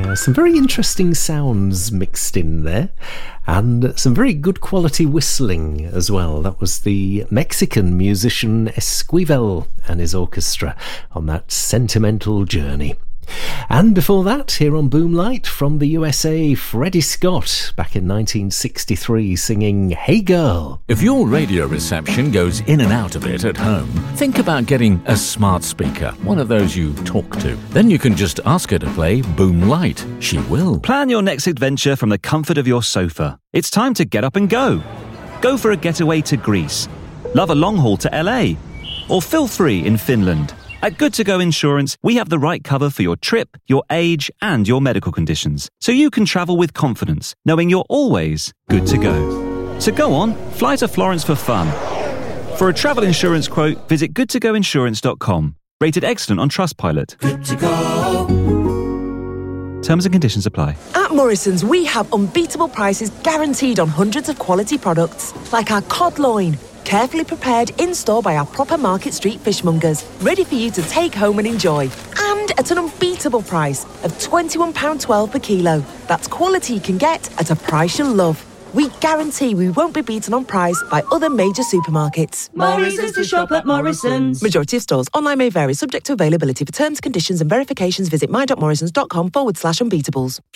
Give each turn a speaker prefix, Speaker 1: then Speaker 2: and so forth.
Speaker 1: Some very interesting sounds mixed in there, and some very good quality whistling as well. That was the Mexican musician Esquivel and his orchestra on that sentimental journey. And before that, here on Boomlight, from the USA, Freddie Scott, back in 1963, singing Hey Girl.
Speaker 2: If your radio reception goes in and out a bit at home, think about getting a smart speaker, one of those you talk to. Then you can just ask her to play Boomlight. She will.
Speaker 3: Plan your next adventure from the comfort of your sofa. It's time to get up and go. Go for a getaway to Greece. Love a long haul to LA. Or feel free in Finland. At Good To Go Insurance, we have the right cover for your trip, your age, and your medical conditions, so you can travel with confidence, knowing you're always good to go. So go on, fly to Florence for fun. For a travel insurance quote, visit goodtogoinsurance.com. Rated excellent on Trustpilot. Good to go. Terms and conditions apply.
Speaker 4: At Morrison's, we have unbeatable prices guaranteed on hundreds of quality products, like our cod loin, carefully prepared in-store by our proper Market Street fishmongers, ready for you to take home and enjoy. And at an unbeatable price of £21.12 per kilo. That's quality you can get at a price you'll love. We guarantee we won't be beaten on price by other major supermarkets.
Speaker 5: Morrison's to shop at Morrison's.
Speaker 4: Majority of stores. Online may vary, subject to availability. For terms, conditions and verifications, visit my.morrisons.com/unbeatables.